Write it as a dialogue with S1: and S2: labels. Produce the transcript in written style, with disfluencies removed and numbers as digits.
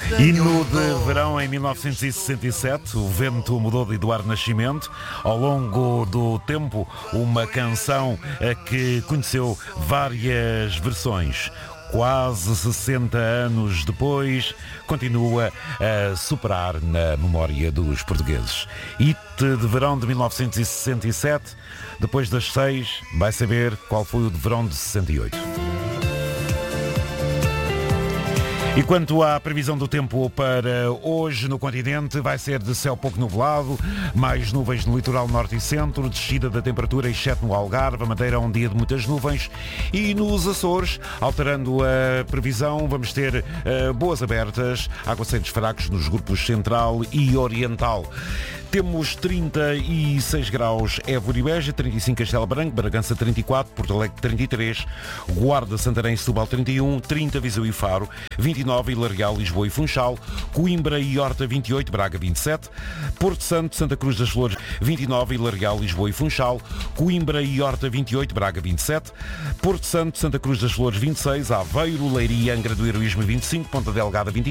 S1: Hino de verão em 1967, o vento mudou de Eduardo Nascimento. Ao longo do tempo, uma canção que conheceu várias versões. Quase 60 anos depois, continua a superar na memória dos portugueses. Hit de verão de 1967, depois das 6, vai saber qual foi o de verão de 68. E quanto à previsão do tempo para hoje no continente, vai ser de céu pouco nublado, mais nuvens no litoral norte e centro, descida da temperatura exceto no Algarve, a Madeira um dia de muitas nuvens, e nos Açores, alterando a previsão, vamos ter boas abertas, aguaceiros fracos nos grupos central e oriental. Temos 36 graus Évora e Beja, 35 Castelo Branco, Bragança 34, Porto Alegre 33, Guarda, Santarém e Setúbal 31, 30 Viseu e Faro, 29 Vila Real, Lisboa e Funchal, Coimbra e Horta 28, Braga 27, Porto Santo, Santa Cruz das Flores 29, Vila Real, Lisboa e Funchal, Coimbra e Horta 28, Braga 27, Porto Santo, Santa Cruz das Flores 26, Aveiro, Leiria, Angra do Heroísmo 25, Ponta Delgada 25,